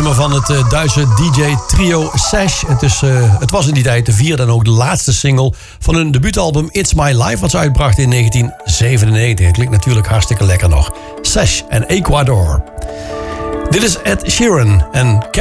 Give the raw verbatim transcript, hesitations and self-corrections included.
nummer van het uh, Duitse D J-trio Sash. Het, is, uh, het was in die tijd de vierde en ook de laatste single van hun debuutalbum It's My Life, wat ze uitbracht in negentien zevenennegentig. Het klinkt natuurlijk hartstikke lekker nog. Sash en Ecuador. Dit is Ed Sheeran en Carrie